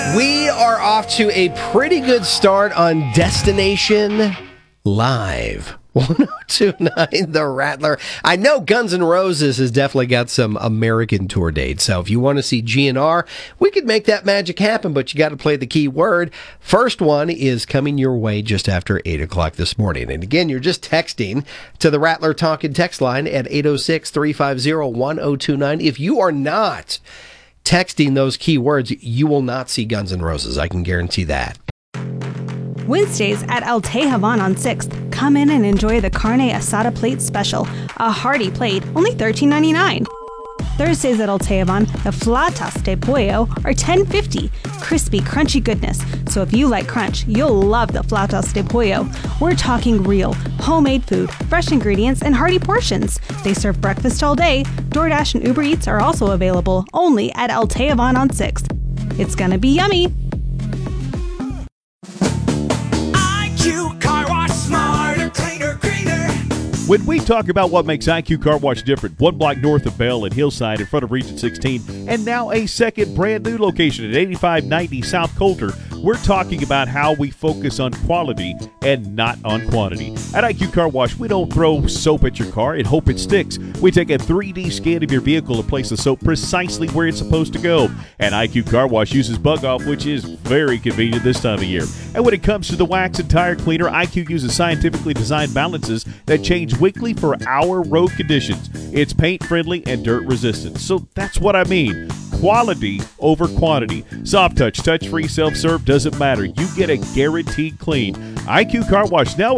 We are off to a pretty good start on Destination Live. 1029 The Rattler. I know Guns N' Roses has definitely got some American tour dates. So if you want to see GNR, we could make that magic happen, but you got to play the key word. First one is coming your way just after 8 o'clock this morning. And again, you're just texting to the Rattler Talking text line at 806-350-1029. If you are not texting those keywords, you will not see Guns N' Roses. I can guarantee that. Wednesdays at El Tejavan on 6th. Come in and enjoy the Carne Asada Plate Special, a hearty plate, only $13.99. Thursdays at El Tejavan, the Flatas de Pollo are $10.50. Crispy, crunchy goodness. So if you like crunch, you'll love the Flatas de Pollo. We're talking real, homemade food, fresh ingredients, and hearty portions. They serve breakfast all day. DoorDash and Uber Eats are also available only at El Tejavan on 6th. It's gonna be yummy. IQ Car Wash, smarter, cleaner, greener. When we talk about what makes IQ Car Wash different, one block north of Bell and Hillside in front of Region 16, and now a second brand new location at 8590 South Coulter, we're talking about how we focus on quality and not on quantity. At IQ Car Wash, we don't throw soap at your car and hope it sticks. We take a 3D scan of your vehicle and place the soap precisely where it's supposed to go. And IQ Car Wash uses Bug Off, which is very convenient this time of year. And when it comes to the wax and tire cleaner, IQ uses scientifically designed balances that change weekly for our road conditions. It's paint friendly and dirt resistant. So that's what I mean. Quality over quantity. Soft touch, touch-free, self-serve, doesn't matter. You get a guaranteed clean. IQ Car Wash now